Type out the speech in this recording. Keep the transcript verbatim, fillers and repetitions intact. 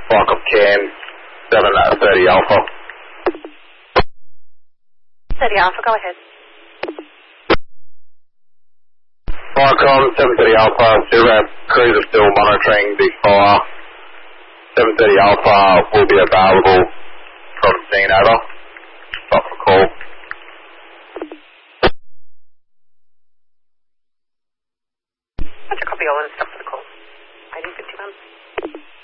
Markham Cam, seven thirty Alpha. thirty Alpha, go ahead. Markham, seven thirty Alpha, zero, crews are still monitoring the fire. seven thirty Alpha will be available from scene over. Stop for call.